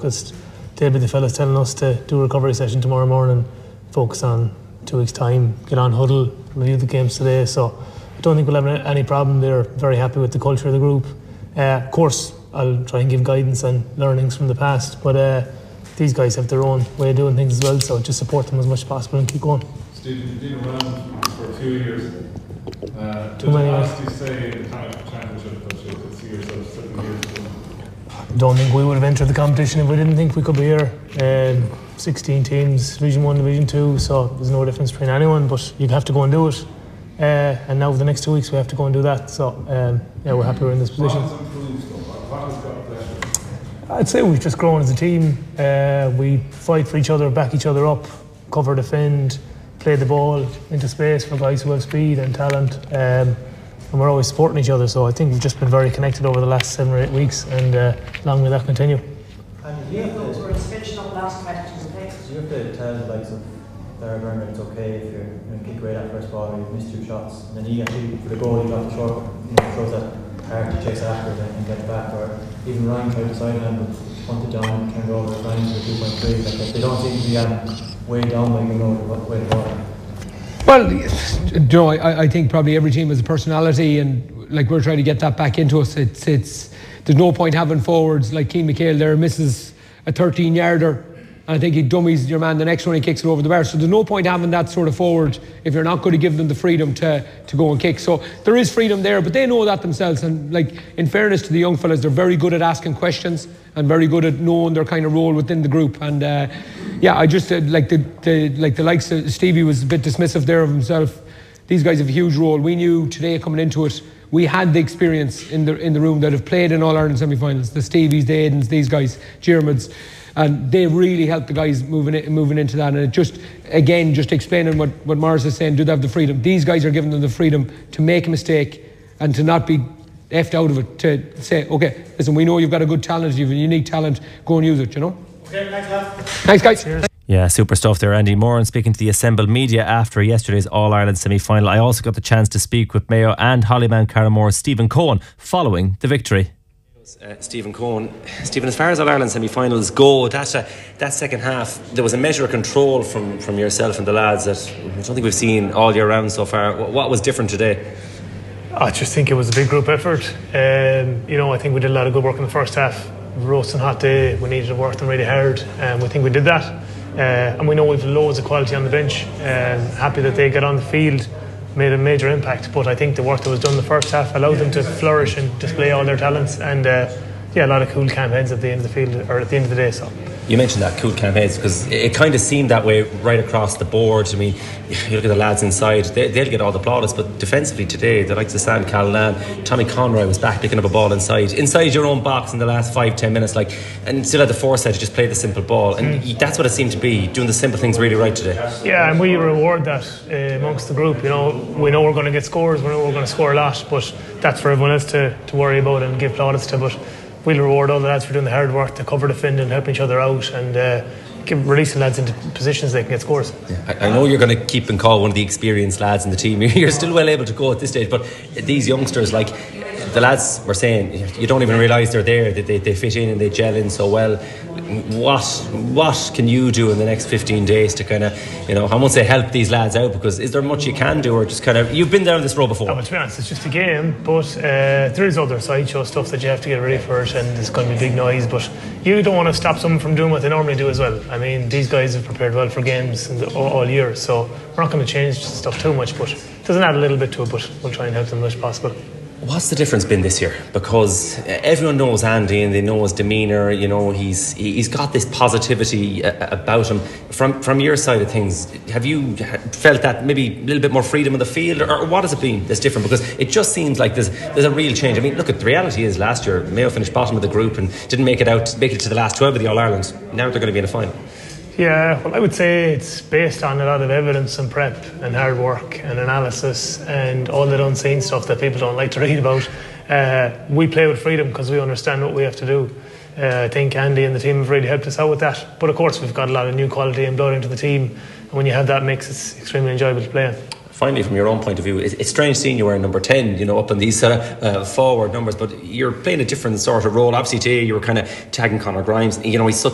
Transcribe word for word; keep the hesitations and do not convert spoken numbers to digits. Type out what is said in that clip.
focused. They'll be the fellas telling us to do a recovery session tomorrow morning, focus on two weeks' time, get on huddle, review the games today. So I don't think we'll have any problem. They're very happy with the culture of the group. Uh, of course, I'll try and give guidance and learnings from the past, but uh, these guys have their own way of doing things as well, so just support them as much as possible and keep going. Stephen, you've been around for a few years. Uh, Too many years. Did you say in the kind of championship that you could see yourself sitting here? I don't think we would have entered the competition if we didn't think we could be here. Um, sixteen teams, Division one, Division two, so there's no difference between anyone, but you'd have to go and do it. Uh, and now for the next two weeks we have to go and do that, so um, yeah, we're happy we're in this position. What has improved? What has got better? I'd say we've just grown as a team. Uh, we fight for each other, back each other up, cover, defend, play the ball into space for guys who have speed and talent, um, and we're always supporting each other, so I think we've just been very connected over the last seven or eight weeks, and uh, long may that continue. And you have to, we're finishing up last questions, okay? So you have to tell the likes of Darragh Byrne it's okay if you're going to kick away that first ball or you've missed two shots, and then you actually, for the goal, you got the short, you know, throws that hard to chase after it and get it back, or even Ryan tried the sideline but punted down, turned over the line to two point three, like they don't seem to be um, way down like you know way to go. Well, you know, I, I think probably every team has a personality, and like we're trying to get that back into us. It's it's there's no point having forwards like Keane McHale there misses a thirteen yarder. And I think he dummies your man the next one, he kicks it over the bar. So there's no point having that sort of forward if you're not going to give them the freedom to, to go and kick. So there is freedom there, but they know that themselves. And like, in fairness to the young fellas, they're very good at asking questions and very good at knowing their kind of role within the group. And uh, yeah, I just uh, like the, the like the likes of Stevie was a bit dismissive there of himself. These guys have a huge role. We knew today coming into it, we had the experience in the in the room that have played in All Ireland semi-finals. The Stevies, the Aidens, these guys, Jeremids. And they really helped the guys moving in, moving into that. And it just, again, just explaining what, what Morris is saying, do they have the freedom? These guys are giving them the freedom to make a mistake and to not be effed out of it, to say, okay, listen, we know you've got a good talent, you've a unique talent, go and use it, you know? Okay, thanks, lad. Thanks, guys. Cheers. Yeah, super stuff there, Andy Moran speaking to the assembled media after yesterday's All-Ireland semi-final. I also got the chance to speak with Mayo and Hollyman Carramore's Stephen Cohen following the victory. Uh, Stephen Cohen, Stephen, as far as All-Ireland semi-finals go, that, uh, that second half, there was a measure of control from, from yourself and the lads that I don't think we've seen all year round so far. What, what was different today? I just think it was a big group effort. Um, you know, I think we did a lot of good work in the first half. Roasting hot day, we needed to work them really hard, and we think we did that. Uh, and we know we've loads of quality on the bench. Um, happy that they got on the field, made a major impact, but I think the work that was done in the first half allowed them to flourish and display all their talents, and uh, yeah, a lot of cool camp heads at the end of the field, or at the end of the day. So you mentioned that, cool camp heads, because it, it kind of seemed that way right across the board. I mean, you look at the lads inside, they, they'll get all the plaudits, but defensively today, the likes of Sam Callanan, Tommy Conroy was back picking up a ball inside inside your own box in the last five, ten minutes, like, and still had the foresight to just play the simple ball, and mm. that's what it seemed to be, doing the simple things really right today. Yeah, and we reward that uh, amongst the group. You know, we know we're going to get scores, we know we're going to score a lot, but that's for everyone else to, to worry about and give plaudits to. But we'll reward all the lads for doing the hard work, to cover, defend and helping each other out, and uh, give, releasing lads into positions they can get scores. Yeah, I, I know you're going to keep and call one of the experienced lads in the team. You're still well able to go at this stage, but these youngsters, like the lads were saying, you don't even realise they're there, that they, they fit in and they gel in so well. What what can you do in the next fifteen days to kind of, you know, I won't say help these lads out, because is there much you can do, or just kind of, you've been down this road before? Oh, to be honest, it's just a game, but uh, there is other sideshow stuff that you have to get ready for it, and there's going to be big noise, but you don't want to stop someone from doing what they normally do as well. I mean, these guys have prepared well for games all, all year, so we're not going to change stuff too much, but it doesn't add a little bit to it, but we'll try and help them as much as possible. What's the difference been this year? Because everyone knows Andy and they know his demeanour, you know, he's he's got this positivity about him. From from your side of things, have you felt that maybe a little bit more freedom in the field, or what has it been that's different? Because it just seems like there's there's a real change. I mean, look, at the reality is last year Mayo finished bottom of the group and didn't make it out, make it to the last twelve of the All-Ireland. Now they're going to be in a final. Yeah, well, I would say it's based on a lot of evidence and prep and hard work and analysis and all that unseen stuff that people don't like to read about. Uh, we play with freedom because we understand what we have to do. Uh, I think Andy and the team have really helped us out with that. But of course, we've got a lot of new quality and blood into the team. And when you have that mix, it's extremely enjoyable to play in. Finally, from your own point of view, it's strange seeing you wearing number ten, you know, up in these sort of uh, forward numbers, but you're playing a different sort of role. Obviously today you were kind of tagging Conor Grimes, you know, he's such